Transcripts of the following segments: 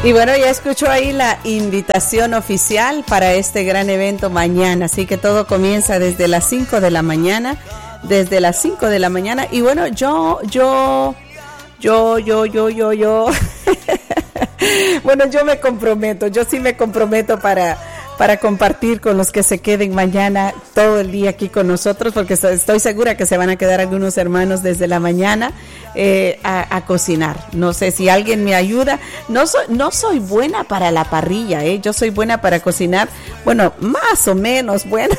Y bueno, ya escuchó ahí la invitación oficial para este gran evento mañana, así que todo comienza desde las 5 de la mañana, y bueno, yo, bueno, yo sí me comprometo para compartir con los que se queden mañana todo el día aquí con nosotros, porque estoy segura que se van a quedar algunos hermanos desde la mañana a cocinar. No sé si alguien me ayuda. No soy buena para la parrilla, yo soy buena para cocinar, bueno, más o menos buena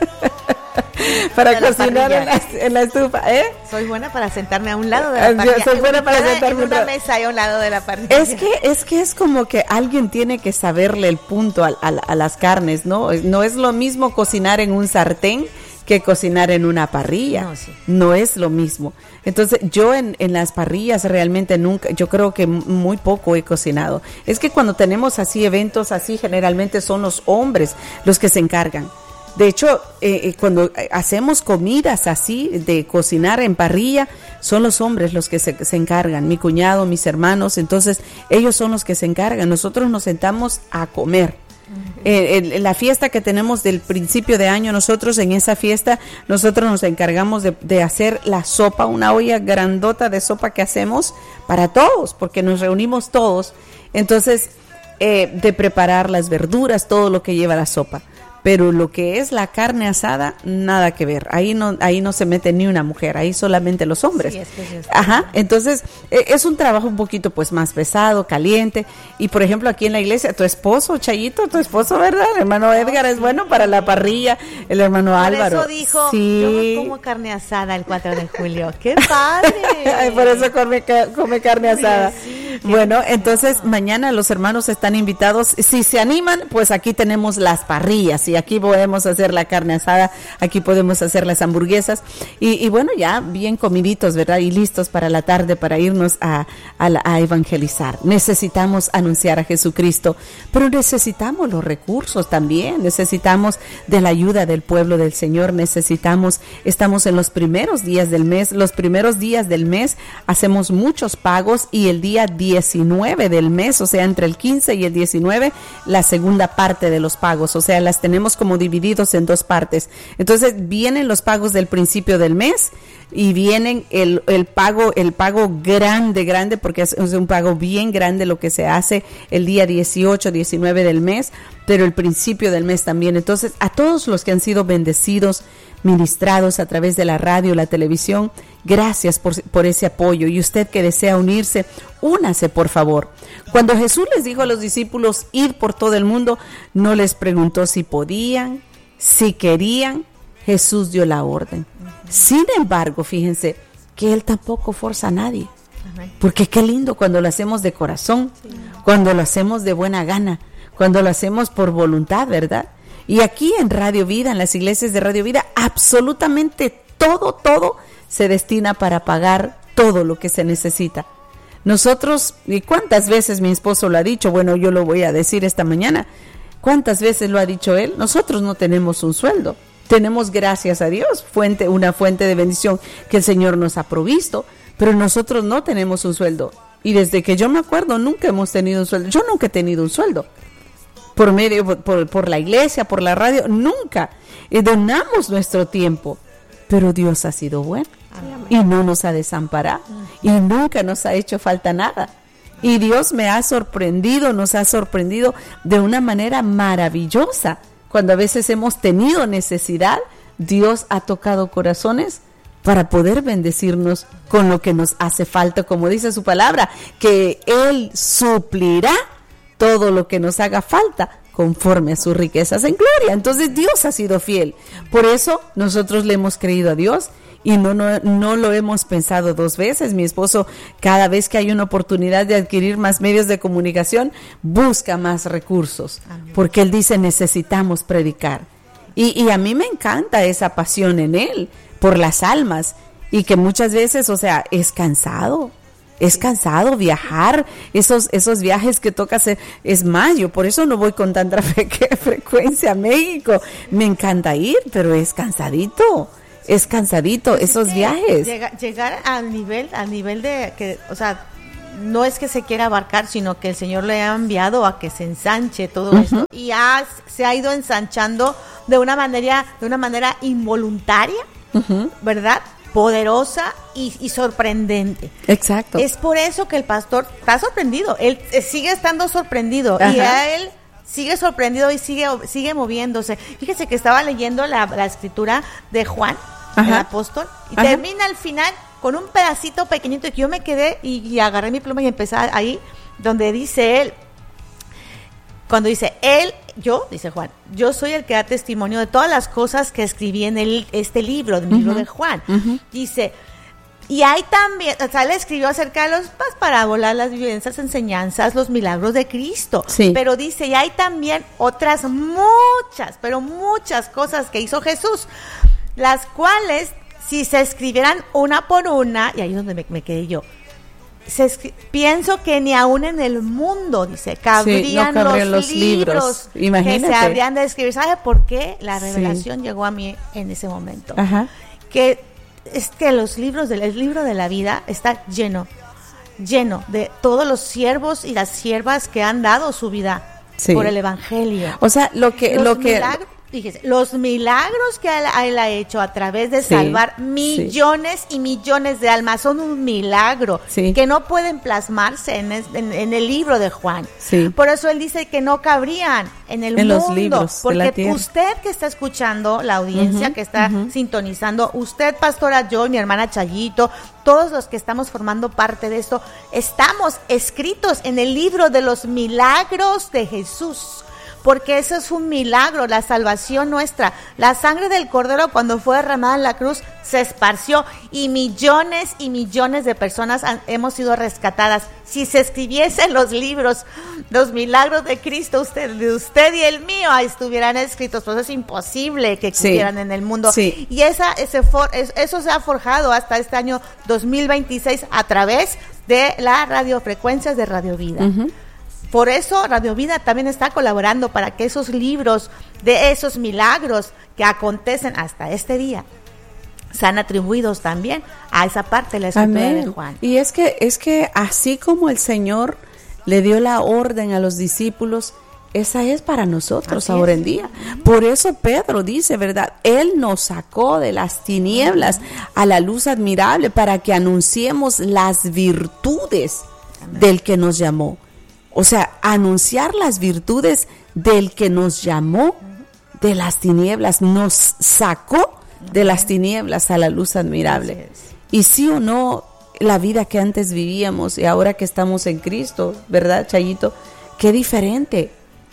para cocinar en la estufa, Soy buena para sentarme a un lado de la parrilla. Soy buena para sentarme en una mesa y a un lado de la parrilla. Es que es como que alguien tiene que saberle el punto a las carnes, ¿no? No es lo mismo cocinar en un sartén que cocinar en una parrilla. No, sí. No es lo mismo. Entonces, yo en las parrillas realmente nunca, yo creo que muy poco he cocinado. Es que cuando tenemos así eventos así, generalmente son los hombres los que se encargan. De hecho, cuando hacemos comidas así, de cocinar en parrilla, son los hombres los que se encargan, mi cuñado, mis hermanos, entonces ellos son los que se encargan. Nosotros nos sentamos a comer. En la fiesta que tenemos del principio de año, nosotros en esa fiesta, nosotros nos encargamos de hacer la sopa, una olla grandota de sopa que hacemos para todos, porque nos reunimos todos. Entonces, de preparar las verduras, todo lo que lleva la sopa. Pero lo que es la carne asada, nada que ver. Ahí no se mete ni una mujer, ahí solamente los hombres. Sí, es que sí. Ajá, entonces es un trabajo un poquito pues más pesado, caliente. Y por ejemplo aquí en la iglesia, tu esposo, Chayito, ¿verdad? El hermano Edgar es bueno para la parrilla, el hermano Álvaro. Por eso dijo, sí. Yo como carne asada el 4 de julio. ¡Qué padre! Ay, por eso come carne asada. Sí, bueno, entonces mañana los hermanos están invitados. Si se animan, pues aquí tenemos las parrillas. Y aquí podemos hacer la carne asada, aquí podemos hacer las hamburguesas y bueno, ya bien comiditos, ¿verdad? Y listos para la tarde para irnos a evangelizar. Necesitamos anunciar a Jesucristo, pero necesitamos los recursos también, necesitamos de la ayuda del pueblo del Señor, estamos en los primeros días del mes, hacemos muchos pagos y el día 19 del mes, o sea, entre el 15 y el 19, la segunda parte de los pagos, o sea, las tenemos como divididos en dos partes. Entonces vienen los pagos del principio del mes y vienen el pago grande, porque es un pago bien grande lo que se hace el día 18, 19 del mes, pero el principio del mes también. Entonces, a todos los que han sido bendecidos, ministrados a través de la radio, la televisión, gracias por ese apoyo. Y usted que desea unirse, únase por favor. Cuando Jesús les dijo a los discípulos ir por todo el mundo, no les preguntó si podían, si querían. Jesús dio la orden. Sin embargo, fíjense que Él tampoco forza a nadie. Porque qué lindo cuando lo hacemos de corazón, cuando lo hacemos de buena gana, cuando lo hacemos por voluntad, ¿verdad? Y aquí en Radio Vida, en las iglesias de Radio Vida, absolutamente todo se destina para pagar todo lo que se necesita. Nosotros, ¿y cuántas veces mi esposo lo ha dicho? Bueno, yo lo voy a decir esta mañana. ¿Cuántas veces lo ha dicho él? Nosotros no tenemos un sueldo. Tenemos, gracias a Dios, una fuente de bendición que el Señor nos ha provisto, pero nosotros no tenemos un sueldo. Y desde que yo me acuerdo, nunca hemos tenido un sueldo. Yo nunca he tenido un sueldo. Por la iglesia, por la radio, nunca. Y donamos nuestro tiempo. Pero Dios ha sido bueno. Y no nos ha desamparado. Y nunca nos ha hecho falta nada. Y Dios nos ha sorprendido de una manera maravillosa. Cuando a veces hemos tenido necesidad, Dios ha tocado corazones para poder bendecirnos con lo que nos hace falta, como dice su palabra, que Él suplirá todo lo que nos haga falta conforme a sus riquezas en gloria. Entonces Dios ha sido fiel. Por eso nosotros le hemos creído a Dios y no lo hemos pensado dos veces. Mi esposo, cada vez que hay una oportunidad de adquirir más medios de comunicación, busca más recursos. Amén. Porque él dice, necesitamos predicar. Y a mí me encanta esa pasión en él por las almas, y que muchas veces, o sea, es cansado viajar, esos viajes que toca hacer. Es más, yo por eso no voy con tanta frecuencia a México. Me encanta ir, pero es cansadito esos viajes. Llegar al nivel de que, o sea, no es que se quiera abarcar, sino que el Señor le ha enviado a que se ensanche todo esto, y se ha ido ensanchando de una manera involuntaria, ¿verdad? Poderosa y sorprendente. Exacto. Es por eso que el pastor está sorprendido, él sigue estando sorprendido. Ajá. Y a él sigue sorprendido y sigue moviéndose. Fíjese que estaba leyendo la escritura de Juan, el apóstol, y termina al final con un pedacito pequeñito, y que yo me quedé y agarré mi pluma y empecé ahí, donde dice él, cuando dice él, dice Juan, yo soy el que da testimonio de todas las cosas que escribí en este libro, del libro de Juan. Dice, y hay también, o sea, él escribió acerca de las parábolas, las vivencias, enseñanzas, los milagros de Cristo. Sí. Pero dice, y hay también otras muchas, pero muchas cosas que hizo Jesús, las cuales, si se escribieran una por una, y ahí es donde me quedé yo, pienso que ni aún en el mundo, dice, cabrían los libros que se habrían de escribir. ¿Sabe por qué? La revelación llegó a mí en ese momento. Que es que el libro de la vida está lleno de todos los siervos y las siervas que han dado su vida por el evangelio. O sea, Fíjese, los milagros que él ha hecho a través de salvar millones y millones de almas son un milagro que no pueden plasmarse en el libro de Juan. Por eso él dice que no cabrían en el mundo, los libros porque usted que está escuchando, la audiencia que está sintonizando, usted, pastora Joy, mi hermana Chayito, todos los que estamos formando parte de esto, estamos escritos en el libro de los milagros de Jesús. Porque eso es un milagro, la salvación nuestra. La sangre del Cordero, cuando fue derramada en la cruz, se esparció y millones de personas hemos sido rescatadas. Si se escribiesen los libros, los milagros de Cristo, de usted y el mío, estuvieran escritos, pues es imposible que existieran en el mundo. Y eso se ha forjado hasta este año 2026 a través de las radiofrecuencias de Radio Vida. Por eso Radio Vida también está colaborando para que esos libros de esos milagros que acontecen hasta este día sean atribuidos también a esa parte de la escritura de Juan. Y es que así como el Señor le dio la orden a los discípulos, esa es para nosotros ahora en día. Por eso Pedro dice, ¿verdad? Él nos sacó de las tinieblas a la luz admirable para que anunciemos las virtudes del que nos llamó. O sea, anunciar las virtudes del que nos llamó de las tinieblas, nos sacó de las tinieblas a la luz admirable. Y sí o no, la vida que antes vivíamos y ahora que estamos en Cristo, ¿verdad, Chayito? Qué diferente.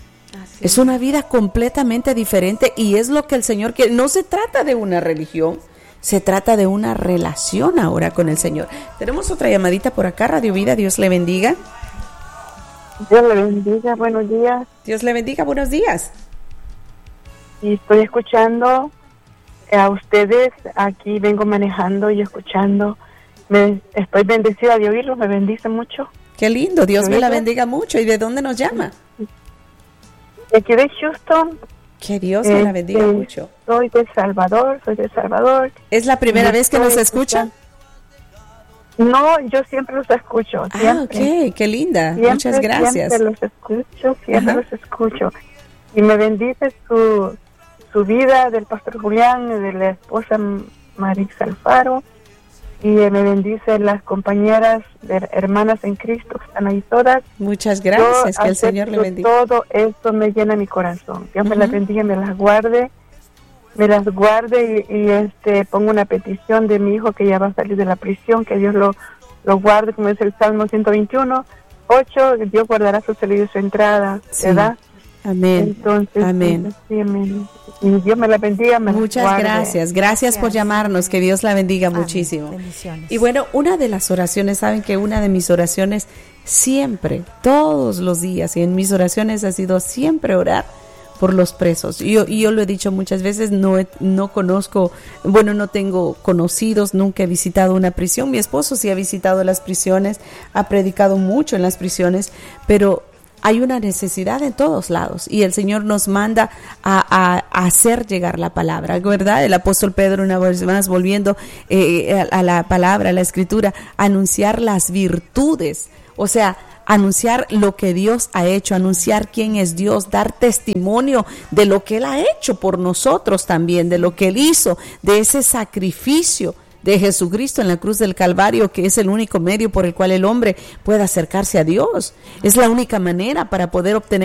Es una vida completamente diferente y es lo que el Señor quiere. No se trata de una religión, se trata de una relación ahora con el Señor. Tenemos otra llamadita por acá, Radio Vida, Dios le bendiga. Dios le bendiga, buenos días. Dios le bendiga, buenos días. Y estoy escuchando a ustedes, aquí vengo manejando y escuchando. Estoy bendecida de oírlos, me bendice mucho. Qué lindo, Dios me la bendiga mucho. ¿Y de dónde nos llama? De aquí de Houston. Que Dios me la bendiga mucho. Soy de Salvador. ¿Es la primera vez que nos escucha? No, yo siempre los escucho. Siempre. Ok, qué linda. Muchas gracias. Siempre los escucho. Y me bendice su vida del pastor Julián, de la esposa Marix Alfaro, y me bendice las compañeras, hermanas en Cristo que están ahí todas. Muchas gracias, que el Señor le bendiga. Todo esto me llena mi corazón. Dios me las bendiga, me las guarde y pongo una petición de mi hijo que ya va a salir de la prisión, que Dios lo guarde, como es el Salmo 121:8, Dios guardará su salida y su entrada, ¿verdad? Amén. Entonces, amén. Sí, amén. Y Dios me la bendiga. Muchas gracias por llamarnos, que Dios la bendiga muchísimo. Bendiciones. Y bueno, una de las oraciones, saben que una de mis oraciones siempre, todos los días, y en mis oraciones ha sido siempre orar por los presos. Y yo lo he dicho muchas veces, no conozco, no tengo conocidos, nunca he visitado una prisión. Mi esposo sí ha visitado las prisiones, ha predicado mucho en las prisiones, pero hay una necesidad en todos lados y el Señor nos manda a hacer llegar la palabra, ¿verdad? El apóstol Pedro, una vez más, volviendo a la palabra, a la escritura, anunciar las virtudes. O sea, anunciar lo que Dios ha hecho, anunciar quién es Dios, dar testimonio de lo que Él ha hecho por nosotros también, de lo que Él hizo, de ese sacrificio de Jesucristo en la cruz del Calvario, que es el único medio por el cual el hombre puede acercarse a Dios. Es la única manera para poder obtener